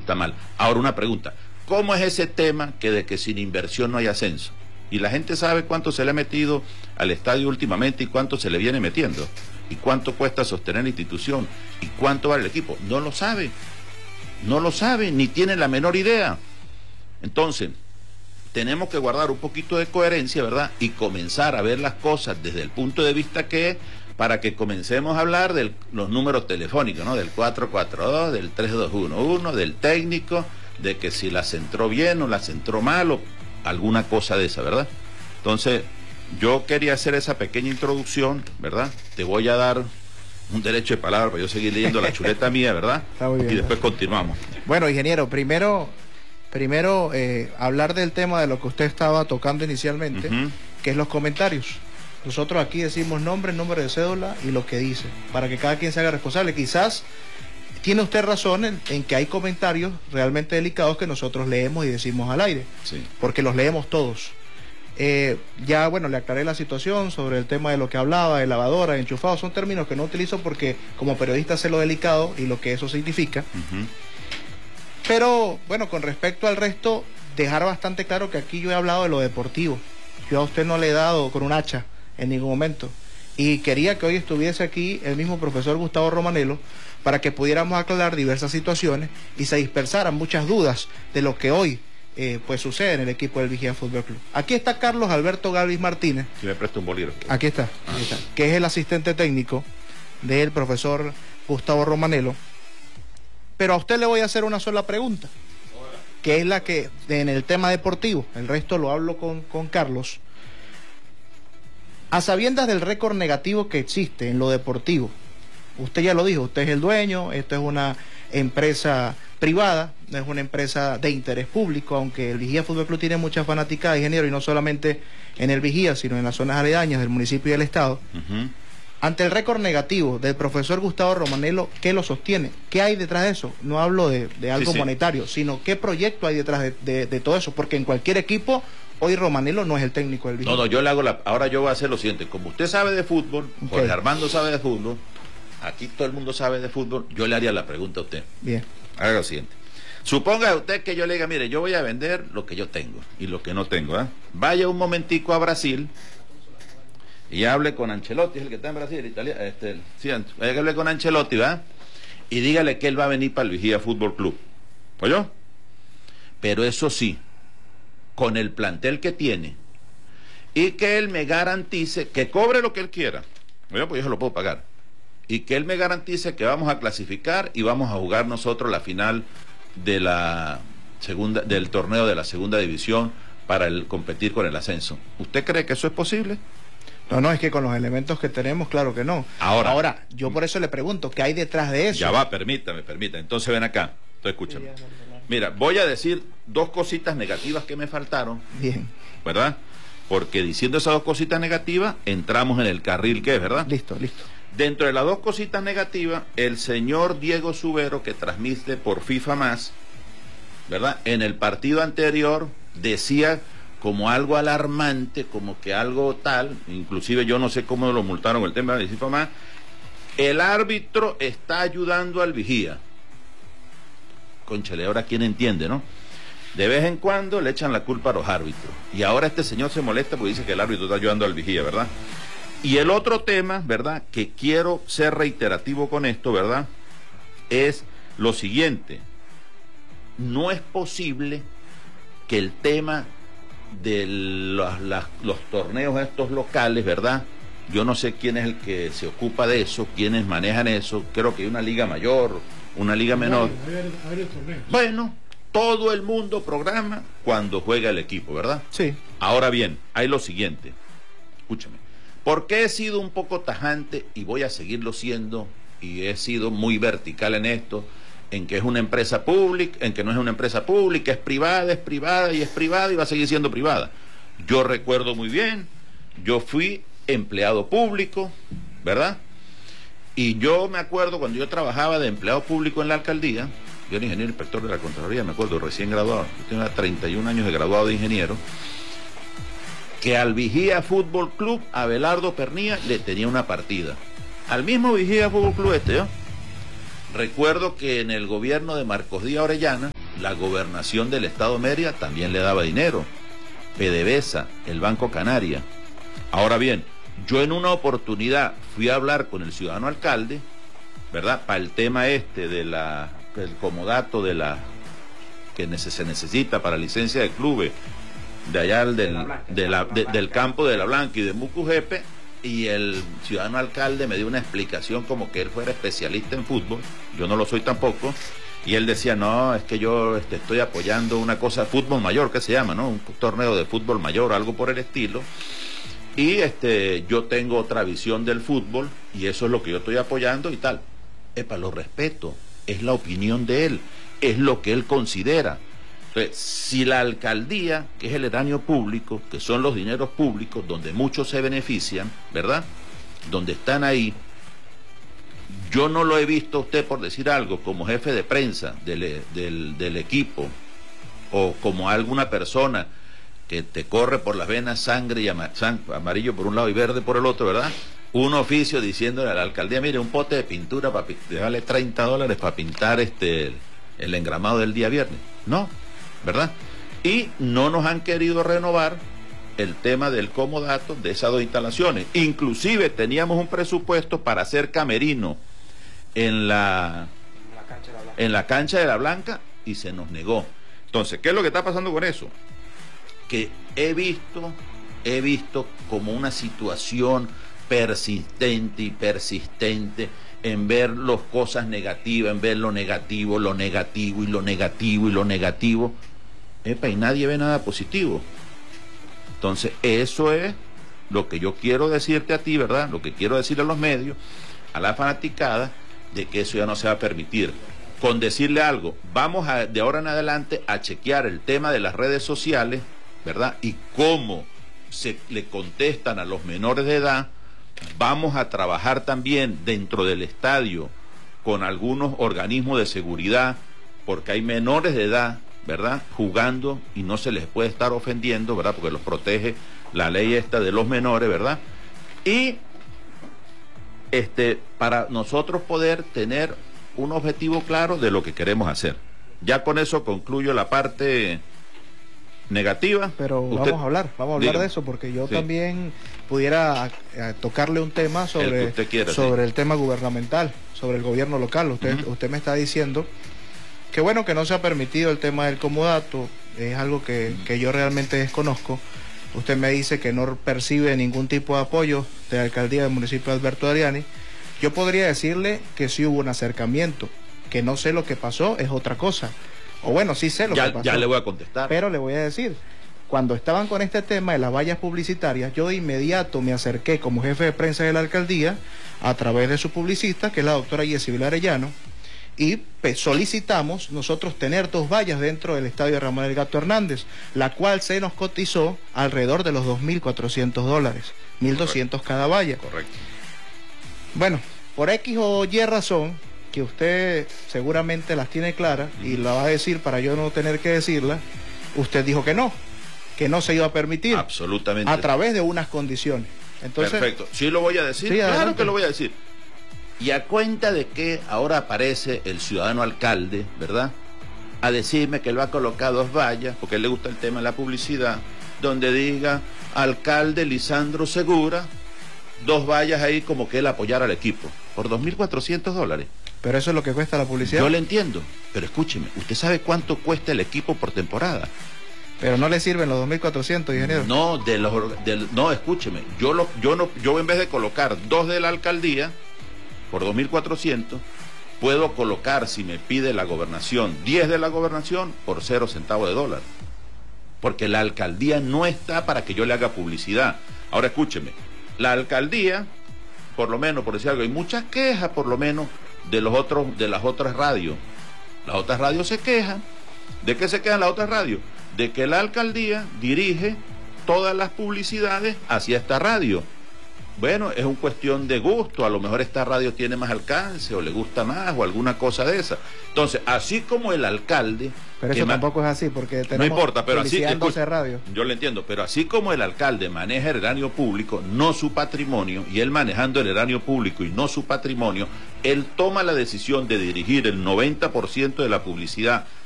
está mal. Ahora una pregunta, ¿cómo es ese tema que de que sin inversión no hay ascenso? Y la gente sabe cuánto se le ha metido al estadio últimamente y cuánto se le viene metiendo. Y cuánto cuesta sostener la institución. Y cuánto vale el equipo. No lo sabe. No lo sabe, ni tiene la menor idea. Entonces, tenemos que guardar un poquito de coherencia, ¿verdad? Y comenzar a ver las cosas desde el punto de vista que es, para que comencemos a hablar de los números telefónicos, ¿no? Del 442, del 3211, del técnico, de que si la centró bien o la centró mal o alguna cosa de esa, ¿verdad? Entonces, yo quería hacer esa pequeña introducción, ¿verdad? Te voy a dar un derecho de palabra para yo seguir leyendo la chuleta mía, ¿verdad? Está muy bien, y después continuamos. Bueno, ingeniero, primero hablar del tema de lo que usted estaba tocando inicialmente, que es los comentarios. Nosotros aquí decimos nombre, número de cédula y lo que dice, para que cada quien se haga responsable. Quizás tiene usted razón en que hay comentarios realmente delicados que nosotros leemos y decimos al aire, sí, porque los leemos todos. Ya, bueno, le aclaré la situación sobre el tema de lo que hablaba, de lavadora, enchufado, son términos que no utilizo porque como periodista sé lo delicado y lo que eso significa. Pero, bueno, con respecto al resto, dejar bastante claro que aquí yo he hablado de lo deportivo. Yo a usted no le he dado con un hacha en ningún momento. Y quería que hoy estuviese aquí el mismo profesor Gustavo Romanello para que pudiéramos aclarar diversas situaciones y se dispersaran muchas dudas de lo que hoy pues sucede en el equipo del Vigía Fútbol Club. Aquí está Carlos Alberto Galvis Martínez. Si me presta un bolígrafo. Aquí está, que es el asistente técnico del profesor Gustavo Romanello. Pero a usted le voy a hacer una sola pregunta, que es la que en el tema deportivo, el resto lo hablo con Carlos. A sabiendas del récord negativo que existe en lo deportivo, usted ya lo dijo, usted es el dueño, esto es una empresa privada, no es una empresa de interés público, aunque el Vigía Fútbol Club tiene mucha fanática, ingeniero, y no solamente en el Vigía, sino en las zonas aledañas del municipio y del estado. Ante el récord negativo del profesor Gustavo Romanello, ¿qué lo sostiene? ¿Qué hay detrás de eso? No hablo de algo monetario, sino qué proyecto hay detrás de todo eso, porque en cualquier equipo hoy Romanello no es el técnico del Vigía. No, yo le hago ahora yo voy a hacer lo siguiente, como usted sabe de fútbol, Jorge Armando sabe de fútbol, aquí todo el mundo sabe de fútbol, yo le haría la pregunta a usted. Bien. Haga lo siguiente. Suponga usted que yo le diga, mire, yo voy a vender lo que yo tengo y lo que no tengo, ¿eh? Vaya un momentico a Brasil y hable con Ancelotti, es el que está en Brasil, el italiano, sí, vaya que hable con Ancelotti, ¿va? Y dígale que él va a venir para el Vigía Fútbol Club. ¿Oyó? Pero eso sí, con el plantel que tiene y que él me garantice que cobre lo que él quiera. ¿Oyó? Pues yo se lo puedo pagar. Y que él me garantice que vamos a clasificar y vamos a jugar nosotros la final de la segunda, del torneo de la segunda división para competir con el ascenso. ¿Usted cree que eso es posible? No, es que con los elementos que tenemos, claro que no. Ahora, yo por eso le pregunto, ¿qué hay detrás de eso? Ya va, permítame. Entonces ven acá, entonces escúchame. Mira, voy a decir dos cositas negativas que me faltaron. Bien. ¿Verdad? Porque diciendo esas dos cositas negativas, entramos en el carril que es, ¿verdad? Listo. Dentro de las dos cositas negativas, el señor Diego Subero, que transmite por FIFA Más, ¿verdad? En el partido anterior decía como algo alarmante, como que algo tal, inclusive yo no sé cómo lo multaron el tema de FIFA Más, el árbitro está ayudando al Vigía. Cónchale, ahora quién entiende, ¿no? De vez en cuando le echan la culpa a los árbitros. Y ahora este señor se molesta porque dice que el árbitro está ayudando al Vigía, ¿verdad? Y el otro tema, ¿verdad?, que quiero ser reiterativo con esto, ¿verdad?, es lo siguiente. No es posible que el tema de los torneos estos locales, ¿verdad?, yo no sé quién es el que se ocupa de eso, quiénes manejan eso, creo que hay una liga mayor, una liga menor. Bueno, todo el mundo programa cuando juega el equipo, ¿verdad? Sí. Ahora bien, hay lo siguiente, escúchame. Porque he sido un poco tajante y voy a seguirlo siendo, y he sido muy vertical en esto, en que es una empresa pública, en que no es una empresa pública, es privada y va a seguir siendo privada. Yo recuerdo muy bien, yo fui empleado público, ¿verdad? Y yo me acuerdo cuando yo trabajaba de empleado público en la alcaldía, yo era ingeniero inspector de la Contraloría, me acuerdo, recién graduado, yo tenía 31 años de graduado de ingeniero, que al Vigía Fútbol Club, Abelardo Pernía, le tenía una partida. Al mismo Vigía Fútbol Club Recuerdo que en el gobierno de Marcos Díaz Orellana, la gobernación del estado Mérida también le daba dinero. PDVSA, el Banco Canaria. Ahora bien, yo en una oportunidad fui a hablar con el ciudadano alcalde, ¿verdad? Para el tema del comodato que se necesita para licencia de clubes de allá del campo de La Blanca y de Mucujepe, y el ciudadano alcalde me dio una explicación como que él fuera especialista en fútbol. Yo no lo soy tampoco. Y él decía, no, es que yo estoy apoyando una cosa, fútbol mayor, que se llama, ¿no? Un torneo de fútbol mayor, algo por el estilo. Y yo tengo otra visión del fútbol y eso es lo que yo estoy apoyando y tal. Epa, lo respeto, es la opinión de él, es lo que él considera. Entonces, si la alcaldía, que es el eranio público, que son los dineros públicos, donde muchos se benefician, ¿verdad? Donde están ahí, yo no lo he visto a usted, por decir algo, como jefe de prensa del equipo, o como alguna persona que te corre por las venas sangre y amarillo por un lado y verde por el otro, ¿verdad? Un oficio diciéndole a la alcaldía, mire, un pote de pintura para dejarle $30 para pintar el engramado del día viernes. No, ¿verdad? Y no nos han querido renovar el tema del comodato de esas dos instalaciones. Inclusive teníamos un presupuesto para hacer camerino en la cancha de La Blanca y se nos negó. Entonces, ¿qué es lo que está pasando con eso? Que he visto como una situación persistente y persistente en ver las cosas negativas, en ver lo negativo y lo negativo. Epa, y nadie ve nada positivo. Entonces, eso es lo que yo quiero decirte a ti, ¿verdad? Lo que quiero decirle a los medios, a la fanaticada, de que eso ya no se va a permitir. Con decirle algo, vamos de ahora en adelante a chequear el tema de las redes sociales, ¿verdad? Y cómo se le contestan a los menores de edad. Vamos a trabajar también dentro del estadio con algunos organismos de seguridad, porque hay menores de edad, ¿verdad?, jugando y no se les puede estar ofendiendo, ¿verdad?, porque los protege la ley esta de los menores, ¿verdad? Y para nosotros poder tener un objetivo claro de lo que queremos hacer. Ya con eso concluyo la parte negativa. Pero vamos a hablar de eso, porque yo también pudiera tocarle un tema sobre el tema gubernamental, sobre el gobierno local. Usted me está diciendo que bueno, que no se ha permitido el tema del comodato, es algo que yo realmente desconozco. Usted me dice que no percibe ningún tipo de apoyo de la alcaldía del municipio de Alberto Adriani. Yo podría decirle que sí hubo un acercamiento, que no sé lo que pasó, es otra cosa. O bueno, sí sé lo que pasó. Ya le voy a contestar. Pero le voy a decir, cuando estaban con este tema de las vallas publicitarias, yo de inmediato me acerqué como jefe de prensa de la alcaldía, a través de su publicista, que es la doctora Yesibel Arellano, y solicitamos nosotros tener 2 vallas dentro del estadio Ramón El Gato Hernández, la cual se nos cotizó alrededor de los $2.400, $1.200 cada valla. Correcto. Bueno, por X o Y razón, que usted seguramente las tiene claras y la va a decir para yo no tener que decirla, usted dijo que no se iba a permitir. Absolutamente. A través de unas condiciones. Entonces, perfecto. Sí lo voy a decir, sí, claro adelante. que lo voy a decir. Y a cuenta de que ahora aparece el ciudadano alcalde, ¿verdad?, a decirme que él va a colocar 2 vallas, porque a él le gusta el tema de la publicidad, donde diga alcalde Lisandro Segura, 2 vallas ahí como que él apoyara al equipo, por $2.400. Pero eso es lo que cuesta la publicidad. Yo le entiendo, pero escúcheme, ¿usted sabe cuánto cuesta el equipo por temporada? Pero no le sirven los $2.400, ingeniero. No, no, escúcheme, yo en vez de colocar 2 de la alcaldía por $2.400, puedo colocar, si me pide la gobernación, 10 de la gobernación por 0 centavos de dólar. Porque la alcaldía no está para que yo le haga publicidad. Ahora escúcheme, la alcaldía, por lo menos, por decir algo, hay muchas quejas, por lo menos, de las otras radios. Las otras radios se quejan. ¿De qué se quejan las otras radios? De que la alcaldía dirige todas las publicidades hacia esta radio. Bueno, es una cuestión de gusto, a lo mejor esta radio tiene más alcance o le gusta más o alguna cosa de esa. Entonces, así como el alcalde... Pero eso tampoco es así, porque tenemos no importa, pero así, radio. Yo le entiendo, pero así como el alcalde maneja el eranio público, no su patrimonio, y él manejando el eranio público y no su patrimonio, él toma la decisión de dirigir el 90% de la publicidad